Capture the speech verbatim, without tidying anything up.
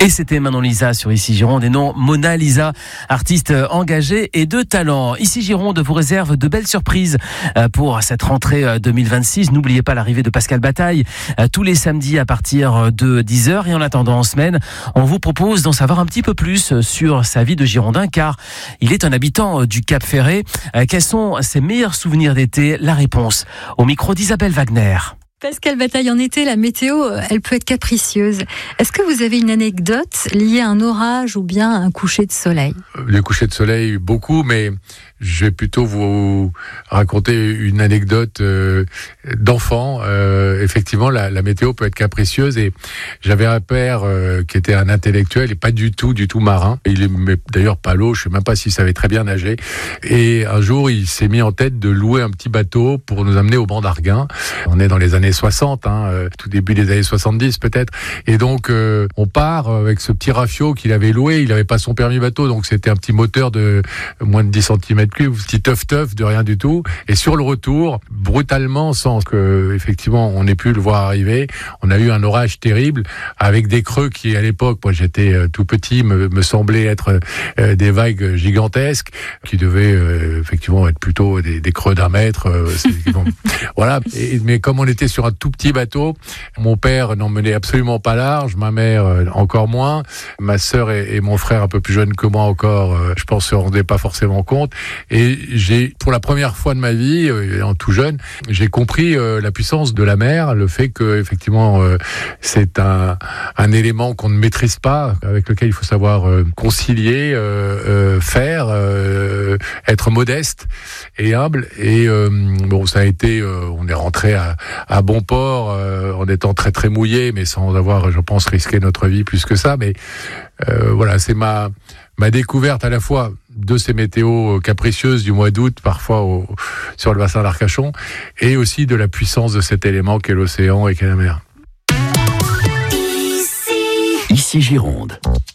Et c'était Manon Lisa sur Ici Gironde et non Mona Lisa, artiste engagée et de talent. Ici Gironde vous réserve de belles surprises pour cette rentrée deux mille vingt-six. N'oubliez pas l'arrivée de Pascal Bataille tous les samedis à partir de dix heures. Et en attendant en semaine, on vous propose d'en savoir un petit peu plus sur sa vie de Girondin car il est un habitant du Cap Ferré. Quels sont ses meilleurs souvenirs d'été? La réponse au micro d'Isabelle Wagner. Pascal Bataille, en été, la météo, elle peut être capricieuse. Est-ce que vous avez une anecdote liée à un orage ou bien à un coucher de soleil? Le coucher de soleil, beaucoup, mais je vais plutôt vous raconter une anecdote euh, d'enfant. Euh, effectivement, la, la météo peut être capricieuse et j'avais un père euh, qui était un intellectuel et pas du tout, du tout marin. Il aimait d'ailleurs pas l'eau, je sais même pas s'il savait très bien nager. Et un jour, il s'est mis en tête de louer un petit bateau pour nous amener au banc d'Arguin. On est dans les années soixante, hein, euh, tout début des années soixante-dix peut-être. Et donc, euh, on part avec ce petit rafio qu'il avait loué. Il avait pas son permis bateau, donc c'était un petit moteur de moins de dix centimètres cubes, petit teuf-teuf de rien du tout. Et sur le retour, brutalement, sans que effectivement on ait pu le voir arriver, on a eu un orage terrible avec des creux qui, à l'époque, moi j'étais euh, tout petit, me, me semblaient être euh, des vagues gigantesques qui devaient euh, effectivement être plutôt des, des creux d'un mètre. Euh, c'est, bon, voilà. Et, mais comme on était sur un tout petit bateau, mon père n'en menait absolument pas large, ma mère euh, encore moins, ma sœur et, et mon frère un peu plus jeunes que moi encore, euh, je pense, se rendaient pas forcément compte. Et j'ai, pour la première fois de ma vie, euh, en tout jeune, j'ai compris euh, la puissance de la mer, le fait que effectivement euh, c'est un, un élément qu'on ne maîtrise pas, avec lequel il faut savoir euh, concilier, euh, euh, faire, euh, être modeste et humble. Et euh, bon, ça a été, euh, on est rentré à, à bon port euh, en étant très très mouillé, mais sans avoir, je pense, risqué notre vie plus que ça. Mais euh, voilà, c'est ma ma découverte à la fois de ces météos capricieuses du mois d'août, parfois au, sur le bassin d'Arcachon, et aussi de la puissance de cet élément qu'est l'océan et qu'est la mer. Ici, Ici Gironde.